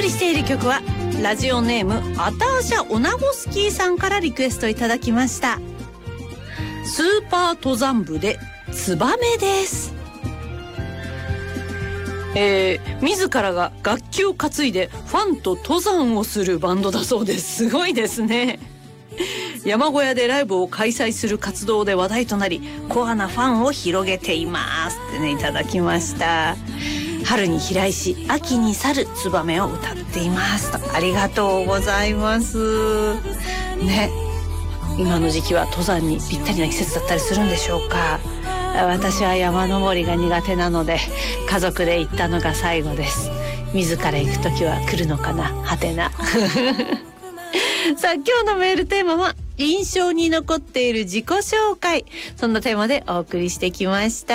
送りしている曲はラジオネームアターシャ・オナゴスキーさんからリクエストいただきました。スーパー登山部でツバメです。自らが楽器を担いでファンと登山をするバンドだそうです。すごいですね。山小屋でライブを開催する活動で話題となり、コアなファンを広げていますってね、いただきました。春に飛来し秋に去るツバメを歌っていますと。ありがとうございますね。今の時期は登山にぴったりな季節だったりするんでしょうか。私は山登りが苦手なので家族で行ったのが最後です。自ら行くときは来るのかな、はてな。さあ、今日のメールテーマは印象に残っている自己紹介、そんなテーマでお送りしてきました。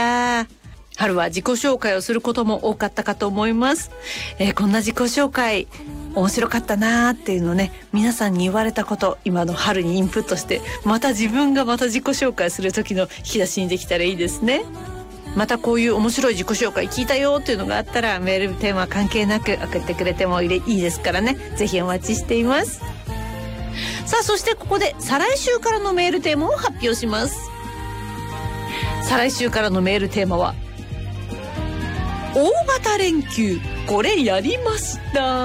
春は自己紹介をすることも多かったかと思います。こんな自己紹介面白かったなーっていうのね、皆さんに言われたこと今の春にインプットして、また自分がまた自己紹介する時の引き出しにできたらいいですね。またこういう面白い自己紹介聞いたよっていうのがあったら、メールテーマ関係なく送ってくれてもいいですからね。ぜひお待ちしています。さあ、そしてここで再来週からのメールテーマを発表します。再来週からのメールテーマは大型連休これやりました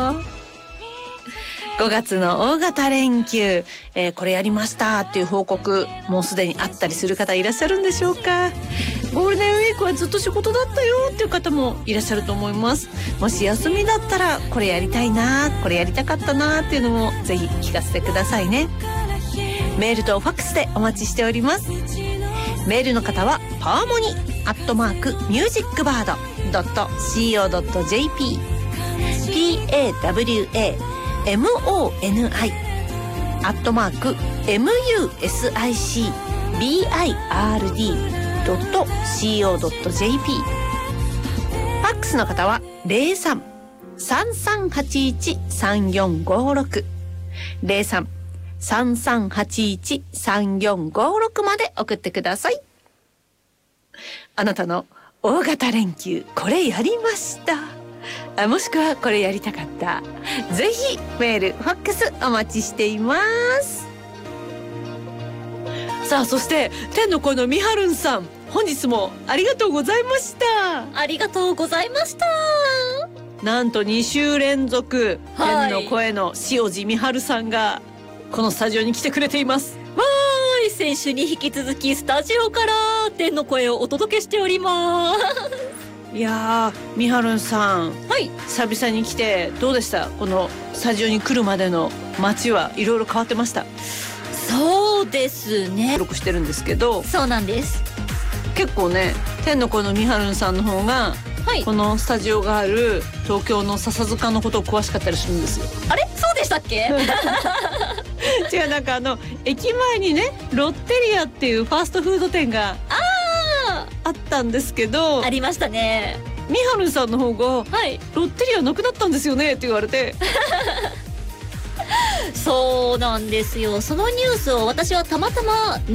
。5月の大型連休、これやりましたっていう報告もうすでにあったりする方いらっしゃるんでしょうか。ゴールデンウィークはずっと仕事だったよっていう方もいらっしゃると思います。もし休みだったらこれやりたいな、これやりたかったなっていうのもぜひ聞かせてくださいね。メールとファックスでお待ちしております。メールの方はパーモニ@musicbird.co.jp PAWAMONI@musicbird.co.jp。 ファックスの方は 03-3381-3456 03-3381-3456 まで送ってください。あなたの大型連休これやりました、もしくはこれやりたかった、ぜひメールファックスお待ちしています。さあ、そして天の声のみはるんさん、本日もありがとうございました。 ありがとうございました。 なんと2週連続、天の声の塩地みはるさんがこのスタジオに来てくれています。 わーい、先週に引き続きスタジオから天の声をお届けしております。 いやー、みはるんさん、 はい、 久々に来てどうでした？このスタジオに来るまでの街はいろいろ変わってました？ そうですね、 登録してるんですけど、 そうなんです。 結構ね、天の声のみはるんさんの方が、はい、このスタジオがある東京の笹塚のことを詳しかったりするんですよ。 あれ、そうでしたっけ？ 違う、なんか駅前にね、ロッテリアっていうファーストフード店があったんですけど、 ありましたね。 みはるんさんの方が、はい、ロッテリアなくなったんですよねって言われてそうなんですよ。そのニュースを私はたまたま